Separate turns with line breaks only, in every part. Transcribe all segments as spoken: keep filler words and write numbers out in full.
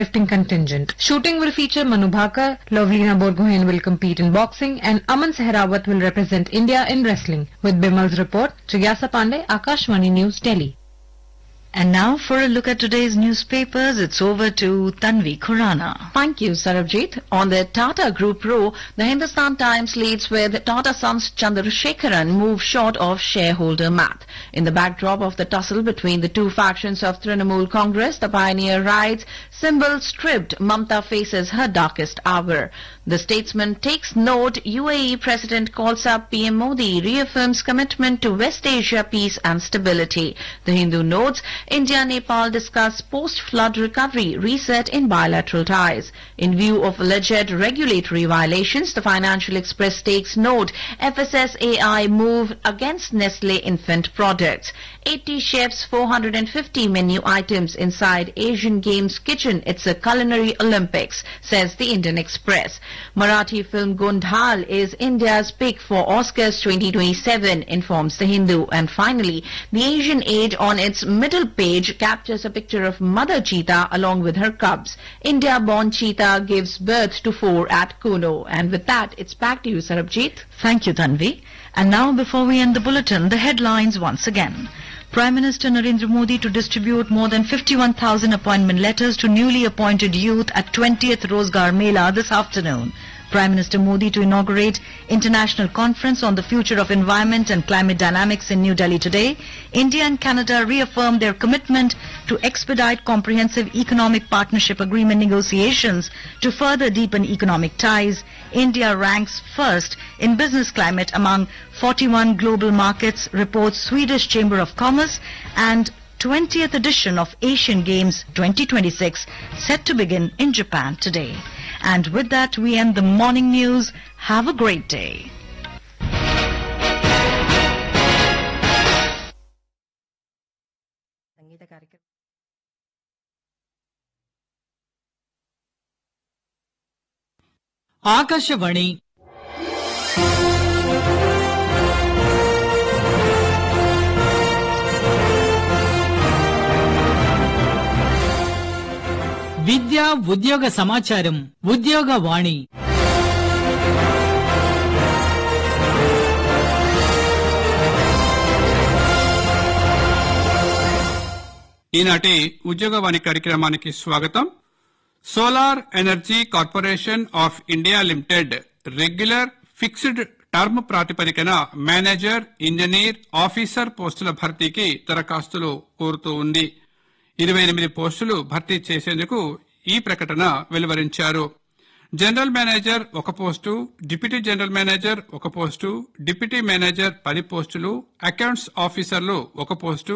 lifting contingent. Shooting will feature Manu Bhakar, Lovlina Borgohain will compete in boxing, and Aman Sehrawat will represent India in wrestling. With Bimal's report, Jigyasa Pandey, Akashvani News, Delhi.
And now for a look at today's newspapers, it's over to Tanvi Khurana.
Thank you, Sarabjit. On the Tata Group row, the Hindustan Times leads with Tata Sons Chandrasekharan move short of shareholder math. In the backdrop of the tussle between the two factions of Trinamool Congress, the pioneer writes, symbol stripped, Mamta faces her darkest hour. The statesman takes note, U A E President calls up P M Modi, reaffirms commitment to West Asia peace and stability. The Hindu notes, India-Nepal discuss post-flood recovery, reset in bilateral ties. In view of alleged regulatory violations, the Financial Express takes note, F S S A I move against Nestle infant products. eighty chefs, four hundred fifty menu items inside Asian Games kitchen. It's a culinary Olympics, says the Indian Express. Marathi film Gundhal is India's pick for Oscars twenty twenty-seven, informs the Hindu. And finally, the Asian Age on its middle page captures a picture of mother cheetah along with her cubs. India-born cheetah gives birth to four at Kuno. And with that, it's back to you, Sarabjit.
Thank you, Tanvi. And now, before we end the bulletin, the headlines once again. Prime Minister Narendra Modi to distribute more than fifty-one thousand appointment letters to newly appointed youth at twentieth Rozgar Mela this afternoon. Prime Minister Modi to inaugurate International Conference on the Future of Environment and Climate Dynamics in New Delhi today. India and Canada reaffirmed their commitment to expedite comprehensive economic partnership agreement negotiations to further deepen economic ties. India ranks first in business climate among forty-one global markets, reports Swedish Chamber of Commerce. And twentieth edition of Asian Games twenty twenty-six set to begin in Japan today. And with that, we end the morning news. Have a great day.
Akashvani విద్య ఉద్యోగ సమాచారం ఉద్యోగ వాణి.
ఈనాటి ఉద్యోగవాణి కార్యక్రమానికి స్వాగతం. Solar energy corporation of India limited regular fixed term ప్రాతిపదికన manager, engineer, officer పోస్టుల భర్తీకి దరఖాస్తులు కోరుతూ ఉంది. ఇరవై ఎనిమిది పోస్టులు భర్తీ చేసేందుకు ఈ ప్రకటన వెలువరించారు. జనరల్ మేనేజర్ ఒక పోస్టు, డిప్యూటీ జనరల్ మేనేజర్ ఒక పోస్టు, డిప్యూటీ మేనేజర్ పది పోస్టులు, అకౌంట్స్ ఆఫీసర్లు ఒక post,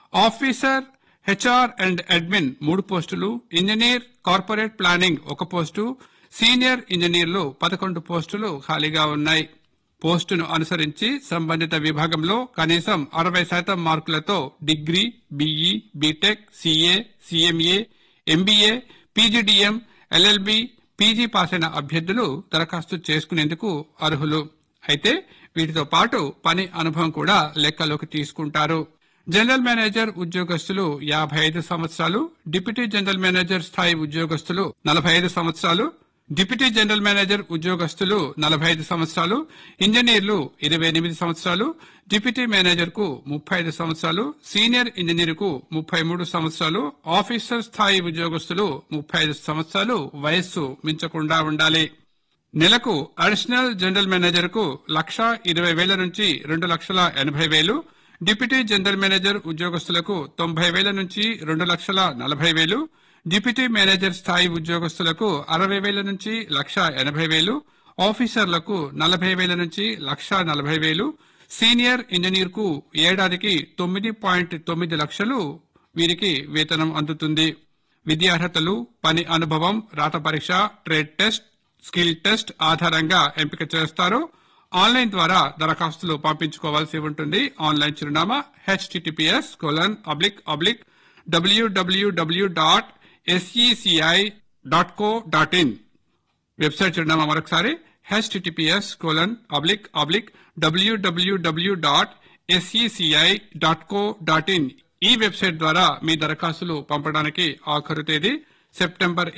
officer HR and admin మూడు పోస్టులు, ఇంజనీర్ కార్పొరేట్ ప్లానింగ్ ఒక పోస్టు, సీనియర్ ఇంజనీర్లు పదకొండు పోస్టులు ఖాళీగా ఉన్నాయి. పోస్టును అనుసరించి సంబంధిత విభాగంలో కనీసం అరవై శాతం మార్కులతో degree, BE, BTech, CA, సీఎంఏ, MBA, PGDM, LLB, PG pass అయిన అభ్యర్థులు దరఖాస్తు చేసుకునేందుకు అర్హులు. అయితే వీటితో పాటు పని అనుభవం కూడా లెక్కలోకి తీసుకుంటారు. జనరల్ మేనేజర్ ఉద్యోగస్తులు యాభై ఐదు సంవత్సరాలు, డిప్యూటీ జనరల్ మేనేజర్ స్థాయి ఉద్యోగస్తులు నలభై ఐదు సంవత్సరాలు, డిప్యూటీ జనరల్ మేనేజర్ ఉద్యోగస్తులు నలభై ఐదు సంవత్సరాలు, ఇంజనీర్లు ఇరవై ఎనిమిది సంవత్సరాలు, డిప్యూటీ మేనేజర్ కు ముప్పై ఐదు సంవత్సరాలు, సీనియర్ ఇంజనీర్ కు ముప్పై మూడు సంవత్సరాలు, ఆఫీసర్ స్థాయి ఉద్యోగస్తులు ముప్పై ఐదు సంవత్సరాలు వయస్సు మించకుండా ఉండాలి. నెలకు అడిషనల్ జనరల్ మేనేజర్ కు లక్ష ఇరవై వేల నుంచి రెండు లక్షల ఎనభై వేలు, డిప్యూటీ జనరల్ మేనేజర్ ఉద్యోగస్తులకు తొంభై వేల నుంచి రెండు లక్షల నలభై వేలు, డిప్యూటీ మేనేజర్ స్థాయి ఉద్యోగస్తులకు అరవై వేల నుంచి లక్ష ఎనభై వేలు, ఆఫీసర్లకు నలభై వేల నుంచి లక్ష నలభై వేలు, సీనియర్ ఇంజనీర్ కు ఏడాదికి తొమ్మిది పాయింట్ తొమ్మిది లక్షలు వీరికి వేతనం అందుతుంది. విద్యార్హతలు, పని అనుభవం, రాత పరీక్ష, ట్రేడ్ టెస్ట్, స్కిల్ టెస్ట్ ఆధారంగా ఎంపిక చేస్తారు. ఆన్లైన్ ద్వారా దరఖాస్తులు పంపించుకోవాల్సి ఉంటుంది. ఆన్లైన్ చిరునామా HTTPS colon oblique oblique WWW dot SECI dot co dot in. Website చిరునామా మరొకసారి HTTPS colon oblique oblique WWW dot SECI dot co dot in. ఈ వెబ్సైట్ ద్వారా మీ దరఖాస్తులు పంపడానికి ఆఖరు తేదీ సెప్టెంబర్